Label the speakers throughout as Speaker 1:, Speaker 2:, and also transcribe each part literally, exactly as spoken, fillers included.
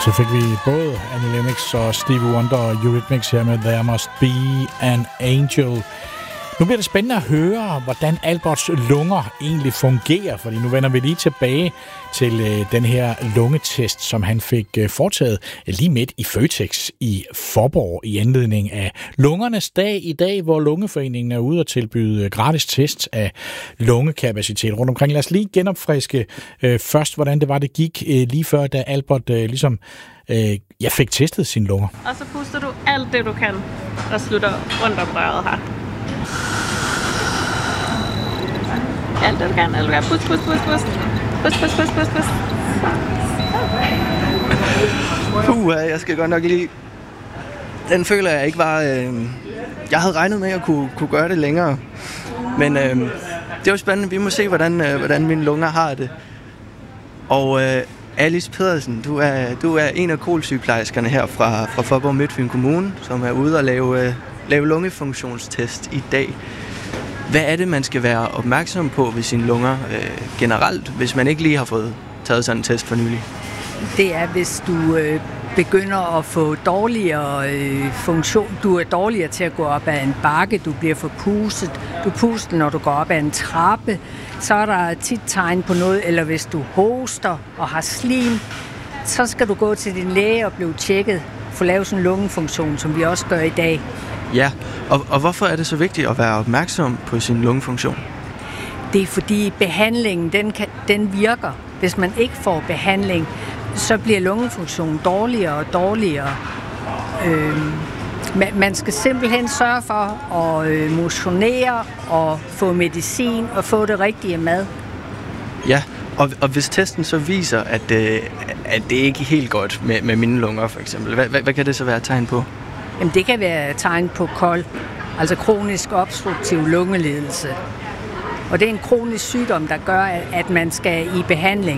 Speaker 1: Så fik vi både Annie Lennox og Stevie Wonder og Eurythmics her med There Must Be an Angel. Nu bliver det spændende at høre, hvordan Alberts lunger egentlig fungerer, fordi nu vender vi lige tilbage til øh, den her lungetest, som han fik øh, foretaget lige midt i Føtex i Faaborg i anledning af lungernes dag i dag, hvor Lungeforeningen er ude og tilbyde gratis test af lungekapacitet rundt omkring. Lad os lige genopfriske øh, først, hvordan det var, det gik øh, lige før, da Albert øh, ligesom øh, jeg fik testet sine lunger.
Speaker 2: Og så puster du alt det, du kan, og slutter rundt om røret her. Alt det, du kan, alt du kan. Pust, pust, pust, pust. Pust, pust, pust, pust, pust.
Speaker 3: Puh, jeg skal godt nok lige... Den føler jeg ikke var... Øh... Jeg havde regnet med at kunne, kunne gøre det længere. Men øh... det er jo spændende. Vi må se, hvordan, øh, hvordan mine lunger har det. Og øh... Alice Pedersen, du er, du er en af kolsygeplejerskerne her fra, fra Faaborg Midtfyn Kommune, som er ude og lave, øh... lave lungefunktionstest i dag. Hvad er det, man skal være opmærksom på ved sine lunger øh, generelt, hvis man ikke lige har fået taget sådan en test for nylig?
Speaker 4: Det er, hvis du øh, begynder at få dårligere øh, funktion. Du er dårligere til at gå op ad en bakke, du bliver forpustet. Du puster, når du går op ad en trappe. Så er der tit tegn på noget, eller hvis du hoster og har slim, så skal du gå til din læge og blive tjekket, få lavet sådan en lungefunktion, som vi også gør i dag.
Speaker 3: Ja, og, og hvorfor er det så vigtigt at være opmærksom på sin lungefunktion?
Speaker 4: Det er fordi behandlingen, den, kan, den virker. Hvis man ikke får behandling, så bliver lungefunktionen dårligere og dårligere. Øh, man skal simpelthen sørge for at øh, motionere og få medicin og få det rigtige mad.
Speaker 3: Ja, og, og hvis testen så viser, at, øh, at det ikke er helt godt med, med mine lunger for eksempel, hvad, hvad, hvad kan det så være et tegn på?
Speaker 4: Jamen, det kan være tegn på kol, altså kronisk obstruktiv lungeledelse. Og det er en kronisk sygdom, der gør, at man skal i behandling.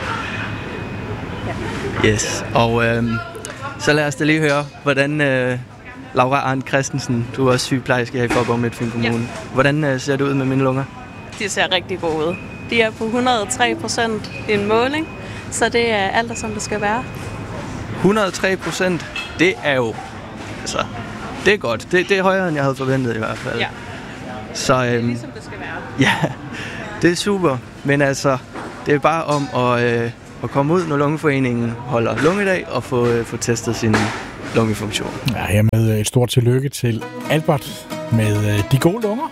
Speaker 3: Ja. Yes, og øh, så lad os da lige høre, hvordan øh, Laura Arndt Christensen, du er også sygeplejerske her i Faaborg Midtfyn Kommune. Ja. Hvordan øh, ser det ud med mine lunger?
Speaker 2: De ser rigtig gode ud. De er på et hundrede og tre procent i en måling, så det er alt, som det skal være.
Speaker 3: et hundrede og tre procent, det er jo... Altså, det er godt. Det, det er højere, end jeg havde forventet i hvert fald.
Speaker 2: Ja.
Speaker 3: Så, øhm,
Speaker 2: det er ligesom det skal være.
Speaker 3: Ja, det er super. Men altså, det er bare om at, øh, at komme ud, når Lungeforeningen holder lungedag, og få, øh, få testet sin lungefunktion.
Speaker 1: Ja, hermed et stort tillykke til Albert med øh, de gode lunger.